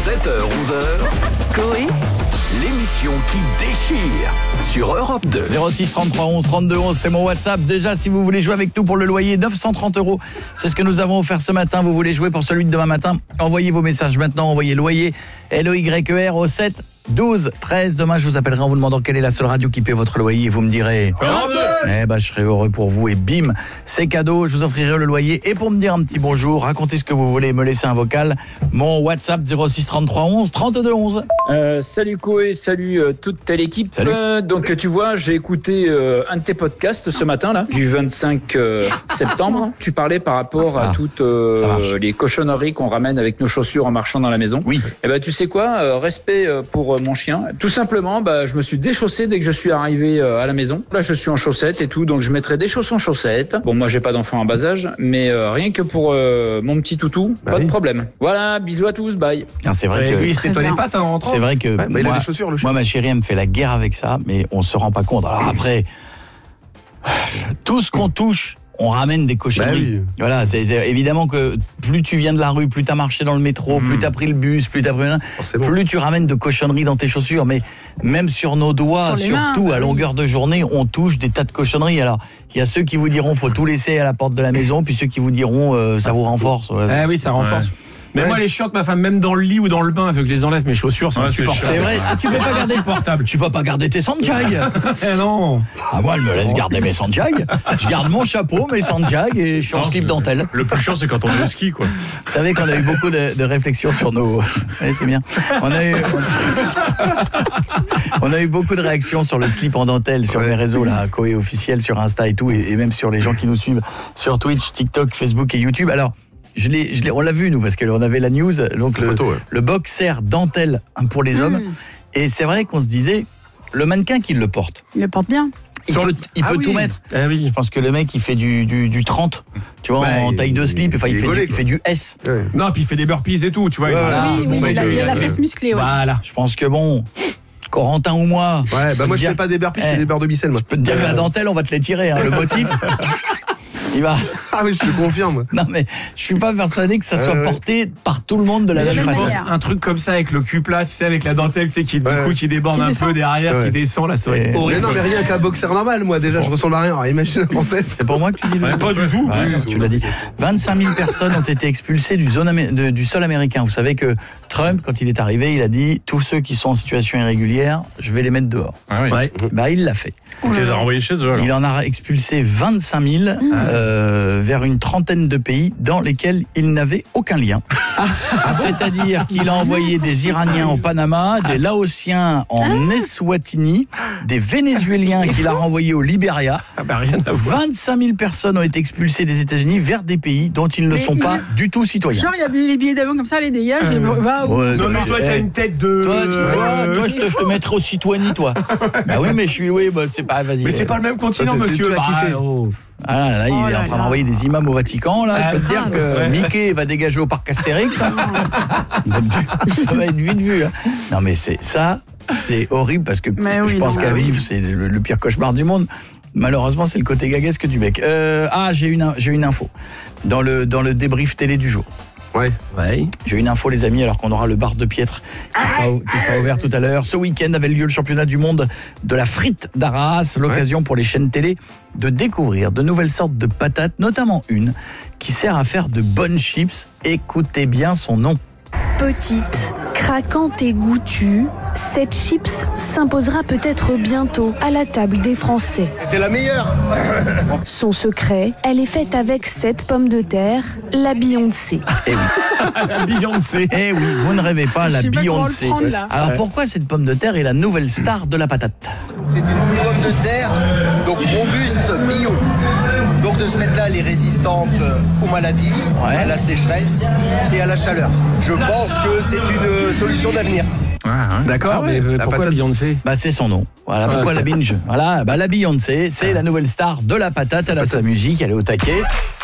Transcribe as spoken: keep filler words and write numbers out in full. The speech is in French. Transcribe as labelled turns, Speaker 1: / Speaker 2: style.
Speaker 1: sept heures, onze heures, Coé, l'émission qui déchire sur Europe deux.
Speaker 2: zéro six trente-trois onze trente-deux onze, c'est mon WhatsApp. Déjà, si vous voulez jouer avec nous pour le loyer, neuf cent trente euros, c'est ce que nous avons offert ce matin. Vous voulez jouer pour celui de demain matin, envoyez vos messages maintenant, envoyez loyer, L O Y E R au sept douze treize. Demain, je vous appellerai en vous demandant quelle est la seule radio qui paie votre loyer et vous me direz eh ben, je serai heureux pour vous et bim, c'est cadeau, je vous offrirai le loyer. Et pour me dire un petit bonjour, racontez ce que vous voulez, me laisser un vocal, mon WhatsApp zéro six trente-trois onze trente-deux onze.
Speaker 3: Euh, salut Koé, salut euh, toute telle équipe.
Speaker 2: Salut.
Speaker 3: Euh, donc tu vois, j'ai écouté euh, un de tes podcasts ce matin là, du vingt-cinq euh, septembre. Tu parlais par rapport à
Speaker 2: Ah,
Speaker 3: toutes euh,
Speaker 2: ça marche.
Speaker 3: les cochonneries qu'on ramène avec nos chaussures en marchant dans la maison.
Speaker 2: Oui.
Speaker 3: Et ben tu sais quoi, euh, respect euh, pour euh, mon chien. Tout simplement, bah je me suis déchaussé dès que je suis arrivé euh, à la maison. Là, je suis en chaussettes et tout, donc je mettrai des chaussons chaussettes. Bon, moi j'ai pas d'enfant en bas âge, mais euh, rien que pour euh, mon petit toutou,
Speaker 4: Bah
Speaker 3: pas
Speaker 4: oui.
Speaker 3: de problème. Voilà, bisous à tous, bye.
Speaker 2: Ah, c'est vrai que
Speaker 4: lui, il se nettoie les pattes en rentrant.
Speaker 2: c'est vrai que
Speaker 4: Ouais, bah, il a
Speaker 2: moi,
Speaker 4: des chaussures, le chien.
Speaker 2: moi, ma chérie, elle me fait la guerre avec ça, mais on se rend pas compte. Alors après, tout ce qu'on touche, on ramène des cochonneries.
Speaker 4: Bah oui.
Speaker 2: Voilà, c'est, c'est évidemment que plus tu viens de la rue, plus tu as marché dans le métro, plus tu as pris le bus, plus tu as pris
Speaker 4: Forcément.
Speaker 2: plus tu ramènes de cochonneries dans tes chaussures, mais même sur nos doigts,
Speaker 5: Sur les mains,
Speaker 2: surtout
Speaker 5: bah
Speaker 2: à
Speaker 5: oui.
Speaker 2: longueur de journée, on touche des tas de cochonneries. Alors, il y a ceux qui vous diront faut tout laisser à la porte de la maison, puis ceux qui vous diront euh, ça vous renforce. Ouais.
Speaker 4: Ah oui, ça renforce. Mais
Speaker 2: Ouais.
Speaker 4: moi, les chiottes, ma femme, même dans le lit ou dans le bain, elle veut que je les enlève mes chaussures, c'est
Speaker 6: Ouais, c'est
Speaker 4: insupportable.
Speaker 2: C'est vrai, ah, tu peux pas garder
Speaker 4: Insupportable.
Speaker 2: Tu peux pas garder tes Santiago.
Speaker 4: Eh non.
Speaker 2: Ah, moi, elle me laisse garder mes Santiago. Je garde mon chapeau, mes Santiago et je suis en
Speaker 6: Non,
Speaker 2: slip
Speaker 6: c'est-
Speaker 2: dentelle.
Speaker 6: Le plus chiant, c'est quand on est au ski, quoi.
Speaker 2: Vous savez qu'on a eu beaucoup de, de réflexions sur nos... Oui, c'est bien. On a, eu... on a eu beaucoup de réactions sur le slip en dentelle, sur
Speaker 4: Ouais.
Speaker 2: les réseaux, là, Coé officiel, sur Insta et tout, et, et même sur les gens qui nous suivent sur Twitch, TikTok, Facebook et YouTube. Alors, je l'ai, je l'ai, on l'a vu, nous, parce qu'on avait la news, donc le,
Speaker 4: Photo, ouais.
Speaker 2: le boxer dentelle pour les hommes. Et c'est vrai qu'on se disait, le mannequin qui le porte,
Speaker 5: Il le porte bien.
Speaker 2: il
Speaker 4: Sur
Speaker 2: peut,
Speaker 4: le-
Speaker 2: il
Speaker 4: Ah
Speaker 2: peut
Speaker 4: oui.
Speaker 2: tout mettre.
Speaker 4: Eh oui.
Speaker 2: Je pense que le mec, il fait du, du, du trente, tu vois,
Speaker 4: Bah,
Speaker 2: en taille de slip, enfin, il,
Speaker 4: il est
Speaker 2: fait,
Speaker 4: gaulé,
Speaker 2: du, il
Speaker 4: quoi.
Speaker 2: fait du S.
Speaker 4: Ouais. Non, puis il fait des burpees et tout, tu vois.
Speaker 2: Ouais,
Speaker 4: il-
Speaker 2: voilà.
Speaker 5: oui,
Speaker 2: bon,
Speaker 5: oui,
Speaker 2: bah,
Speaker 5: il, a,
Speaker 2: il
Speaker 5: il a
Speaker 2: est-
Speaker 5: la fesse musclée. Ouais.
Speaker 4: Voilà.
Speaker 2: Je pense que bon, Corentin ou moi,
Speaker 4: Ouais, bah moi je
Speaker 2: dire-
Speaker 4: fais pas des burpees, je
Speaker 2: Eh.
Speaker 4: fais des beurres de micelle, moi.
Speaker 2: je peux te dire que la dentelle, on va te les tirer, hein, le motif. Il va.
Speaker 4: Ah oui, je le confirme.
Speaker 2: Non mais je suis pas persuadé que ça soit
Speaker 4: Ouais, ouais.
Speaker 2: porté par tout le monde de la
Speaker 5: De la
Speaker 2: même
Speaker 5: même
Speaker 2: façon.
Speaker 5: manière.
Speaker 4: Un truc comme ça avec le cul plat, tu sais, avec la dentelle, tu sais, qui, du
Speaker 2: Euh,
Speaker 4: coup, qui déborde
Speaker 5: Qui
Speaker 4: un
Speaker 5: descend.
Speaker 4: peu derrière, Ouais. qui descend, là, ça doit être
Speaker 2: Et-
Speaker 4: horrible.
Speaker 2: Oui,
Speaker 4: Mais non,
Speaker 2: oui.
Speaker 4: mais rien qu'un boxer normal, moi, déjà, je ressemble à rien. Alors imagine la dentelle.
Speaker 2: C'est pour moi que tu dis le
Speaker 4: Ouais, pas du tout.
Speaker 2: Ouais,
Speaker 4: Oui,
Speaker 2: tu l'as dit. vingt-cinq mille personnes ont été expulsées du, zone amé- de- du sol américain. Vous savez que Trump, quand il est arrivé, il a dit tous ceux qui sont en situation irrégulière, je vais les mettre dehors.
Speaker 6: Ah oui.
Speaker 4: Ouais.
Speaker 2: Bah il l'a fait.
Speaker 6: Donc, il les a renvoyés chez eux, alors.
Speaker 2: Il en a expulsé vingt-cinq mille euh, vers une trentaine de pays dans lesquels il n'avait aucun lien. C'est-à-dire qu'il a envoyé des Iraniens au Panama, des Laotiens en Eswatini, des Vénézuéliens qu'il a renvoyés au Libéria.
Speaker 4: Ah bah, rien à voir.
Speaker 2: vingt-cinq mille personnes ont été expulsées des États-Unis vers des pays dont ils ne
Speaker 5: Mais-
Speaker 2: sont pas du tout citoyens.
Speaker 5: Genre, il a vu les billets d'avion comme ça, les dégage, et va où
Speaker 2: Ouais,
Speaker 4: Non, mais
Speaker 2: mais-
Speaker 4: toi,
Speaker 2: eh,
Speaker 4: t'as une tête de.
Speaker 2: Toi, tu sais,
Speaker 4: Euh,
Speaker 2: toi, je te, je te mettrai au citoyen, toi. Bah oui, mais je suis loué, bah, c'est pas, vas-y.
Speaker 4: Mais c'est pas le même continent, Ah, tu- tu- monsieur. tu as Bah, kiffé. oh.
Speaker 2: Ah là, là, il
Speaker 5: Oh
Speaker 2: est
Speaker 5: là
Speaker 2: en train
Speaker 5: là.
Speaker 2: d'envoyer des imams au Vatican, là.
Speaker 4: Ah,
Speaker 2: Je peux te dire que
Speaker 4: ouais.
Speaker 2: Mickey va dégager au parc Astérix. Ça va être vite vu. Hein. Non, mais c'est ça, c'est horrible parce que
Speaker 5: Mais oui,
Speaker 2: je pense
Speaker 5: non,
Speaker 2: qu'à
Speaker 5: mais oui.
Speaker 2: vivre, c'est le, le pire cauchemar du monde. Malheureusement, c'est le côté gaguesque du mec. Euh, ah, j'ai une, j'ai une info. Dans le, dans le débrief télé du jour.
Speaker 4: Ouais. Ouais.
Speaker 2: J'ai une info, les amis, alors qu'on aura le bar de Piètre qui sera, qui sera ouvert tout à l'heure. Ce week-end avait lieu le championnat du monde de la frite d'Arras, l'occasion pour les chaînes télé de découvrir de nouvelles sortes de patates, notamment une qui sert à faire de bonnes chips. Écoutez bien son nom.
Speaker 7: Petite, craquante et goûtue, cette chips s'imposera peut-être bientôt à la table des Français.
Speaker 8: C'est la meilleure.
Speaker 7: Son secret, elle est faite avec cette pomme de terre, la Beyoncé.
Speaker 2: Eh oui,
Speaker 4: La Beyoncé.
Speaker 2: eh oui, vous ne rêvez pas, la
Speaker 5: Je sais pas comment le
Speaker 2: Beyoncé.
Speaker 5: prendre, là.
Speaker 2: Alors pourquoi cette pomme de terre est la nouvelle star de la patate?
Speaker 8: C'est une pomme de terre, donc robuste, bio. Donc de ce fait-là, elle est résistante aux maladies,
Speaker 2: Ouais.
Speaker 8: à la sécheresse et à la chaleur. Je pense que c'est une solution d'avenir.
Speaker 4: D'accord,
Speaker 2: Ah ouais,
Speaker 4: mais euh,
Speaker 2: la
Speaker 4: pourquoi
Speaker 2: patate.
Speaker 4: Beyoncé?
Speaker 2: Bah c'est son nom. Voilà pourquoi la binge. Voilà, bah la Beyoncé, c'est la nouvelle star de la patate. Elle a sa musique, elle est au taquet.